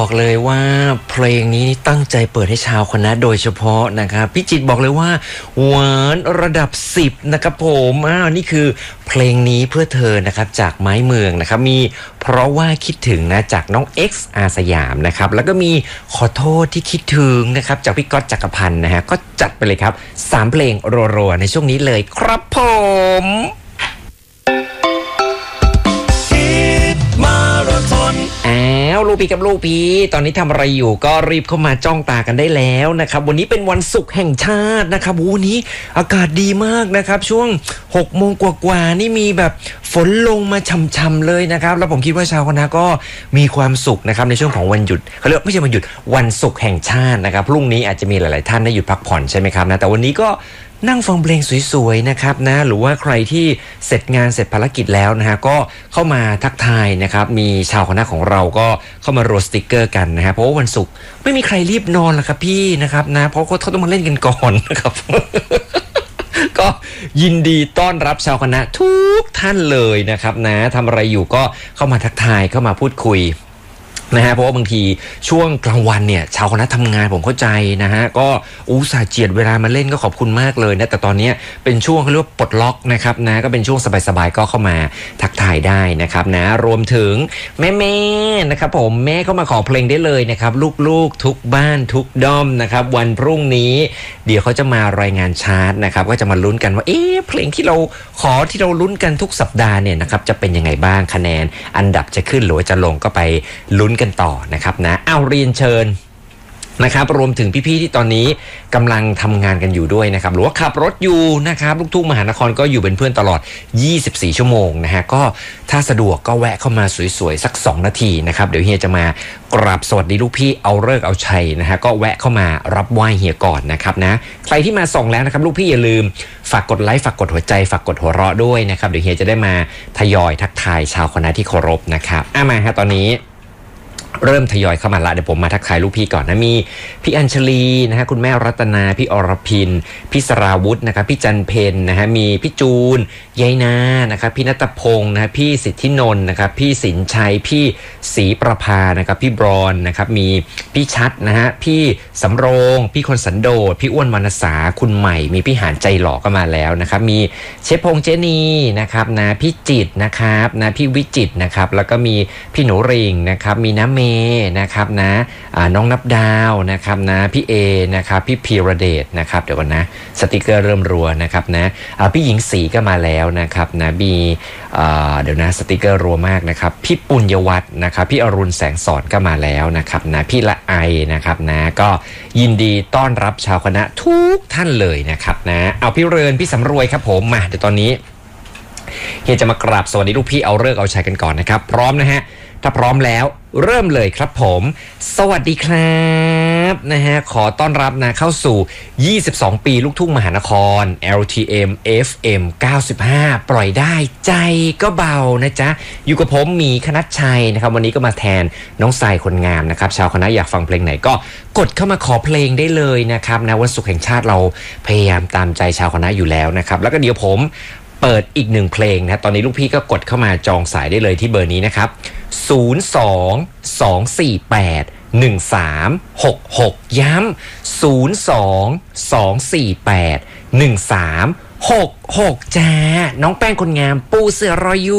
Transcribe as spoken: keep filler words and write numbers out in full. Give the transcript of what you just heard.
บอกเลยว่าเพลงนี้ตั้งใจเปิดให้ชาวคณะโดยเฉพาะนะครับพี่จิตรบอกเลยว่าหวานระดับสิบนะครับผมอ้าวนี่คือเพลงนี้เพื่อเธอนะครับจากไม้เมืองนะครับมีเพราะว่าคิดถึงนะจากน้อง X อาสยามนะครับแล้วก็มีขอโทษที่คิดถึงนะครับจากพี่ก๊อตจักรพันธ์นะฮะก็จัดไปเลยครับสามเพลงรัวๆในช่วงนี้เลยครับผมอ้าวลูกพี่กับลูกพี่ตอนนี้ทำอะไรอยู่ก็รีบเข้ามาจ้องตากันได้แล้วนะครับวันนี้เป็นวันศุกร์แห่งชาตินะครับวันนี้อากาศดีมากนะครับช่วงหกโมงกว่าๆนี่มีแบบฝนลงมาช่ำๆเลยนะครับแล้วผมคิดว่าชาวคณะก็มีความสุขนะครับในช่วงของวันหยุดเขาเรียกไม่ใช่วันหยุดวันศุกร์แห่งชาตินะครับพรุ่งนี้อาจจะมีหลายๆท่านได้หยุดพักผ่อนใช่ไหมครับนะแต่วันนี้ก็นั่งฟังเพลงสวยๆนะครับนะหรือว่าใครที่เสร็จงานเสร็จภารกิจแล้วนะฮะก็เข้ามาทักทายนะครับมีชาวคณะของเราก็เข้ามาโรสติกเกอร์กันนะฮะเพราะว่าวันศุกร์ไม่มีใครรีบนอนหรอกครับพี่นะครับนะเพราะเขาต้องมาเล่นกันก่อนนะครับ ก็ยินดีต้อนรับชาวคณะทุกท่านเลยนะครับนะทำอะไรอยู่ก็เข้ามาทักทายเข้ามาพูดคุยนะฮะเพราะว่าบางทีช่วงกลางวันเนี่ยชาวคณะทำงานผมเข้าใจนะฮะก็อุตส่าห์เจียดเวลามาเล่นก็ขอบคุณมากเลยนะแต่ตอนนี้เป็นช่วงเขาเรียกว่าปลดล็อกนะครับนะก็เป็นช่วงสบายๆก็เข้ามาทักทายได้นะครับนะรวมถึงแม่ๆนะครับผมแม่เข้ามาขอเพลงได้เลยนะครับลูกๆทุกบ้านทุกด้อมนะครับวันพรุ่งนี้เดี๋ยวเขาจะมารายงานชาร์ตนะครับก็จะมาลุ้นกันว่าเอ๊ะเพลงที่เราขอที่เราลุ้นกันทุกสัปดาห์เนี่ยนะครับจะเป็นยังไงบ้างคะแนนอันดับจะขึ้นหรือว่าจะลงก็ไปลุ้นกันต่อนะครับนะเอาเรียนเชิญนะครับรวมถึงพี่ๆที่ตอนนี้กำลังทำงานกันอยู่ด้วยนะครับหรือว่าขับรถอยู่นะครับลูกทุ่งมหานครก็อยู่เป็นเพื่อนตลอดยี่สิบสี่ชั่วโมงนะฮะก็ถ้าสะดวกก็แวะเข้ามาสวยๆสักสองนาทีนะครับเดี๋ยวเฮียจะมากราบสวัสดีลูกพี่เอาฤกษ์เอาชัยนะฮะก็แวะเข้ามารับไหว้เฮียก่อนนะครับนะใครที่มาส่งแล้วนะครับลูกพี่อย่าลืมฝากกดไลค์ฝากกดหัวใจฝากกดหัวเราะด้วยนะครับเดี๋ยวเฮียจะได้มาทยอยทักทายชาวคณะที่เคารพนะครับอ่ะมาฮะตอนนี้เริ่มทยอยเข้ามาละเดี๋ยวผมมาทักทายลูกพี่ก่อนนะมีพี่อัญชลีนะฮะคุณแม่รัตนาพี่อรพินพี่สราวุธนะครับพี่จันเพนนะฮะมีพี่จูนยายนานะครับพี่ณัฐพงศ์นะฮะพี่สิทธินนท์นะครับพี่สินชัยพี่ศรีประภานะครับพี่บรอนนะครับมีพี่ชัดนะฮะพี่สำโรงพี่คนสันโดษพี่อ้วนวรรณสาคุณใหม่มีพี่หานใจหล่อก็มาแล้วนะครับมีเชฟพงษ์เจนีนะครับนะพี่จิตนะครับนะพี่วิจิตนะครับแล้วก็มีพี่หนูริงนะครับมีน้ำเมนะครับนะน้องนับดาวนะครับนะพี่เอนะครับพี่พีระเดชนะครับเดี๋ยวก่อนนะสติกเกอร์เริ่มรัวนะครับนะพี่หญิงศรีก็มาแล้วนะครับนะมีเดี๋ยวนะสติกเกอร์รัวมากนะครับพี่ปุญญวัฒน์นะครับพี่อรุณแสงสอนก็มาแล้วนะครับนะพี่ละไอนะครับนะก็ยินดีต้อนรับชาวคณะทุกท่านเลยนะครับนะเอาพี่เรือนพี่สำรวยครับผมมาเดี๋ยวตอนนี้เฮียจะมากราบสวัสดีลูกพี่เอาฤกษ์เอาชัยกันก่อนนะครับพร้อมนะฮะถ้าพร้อมแล้วเริ่มเลยครับผมสวัสดีครับนะฮะขอต้อนรับนะเข้าสู่ยี่สิบสองปีลูกทุ่งมหานคร แอล ที เอ็ม เอฟ เอ็ม เก้าสิบห้าปล่อยได้ใจก็เบานะจ๊ะอยู่กับผมมีคณัชชัยนะครับวันนี้ก็มาแทนน้องทรายคนงามนะครับชาวคณะอยากฟังเพลงไหนก็กดเข้ามาขอเพลงได้เลยนะครับนะวันศุกร์แห่งชาติเราพยายามตามใจชาวคณะอยู่แล้วนะครับแล้วก็เดี๋ยวผมเปิดอีกหนึ่งเพลงนะตอนนี้ลูกพี่ก็กดเข้ามาจองสายได้เลยที่เบอร์นี้นะครับศูนย์ สอง สอง สี่ แปด หนึ่ง สาม หก หกย้ำศูนย์ สอง สอง สี่ แปด หนึ่ง สาม หก หกจ้าน้องแป้งคนงามปูเสือรออยู่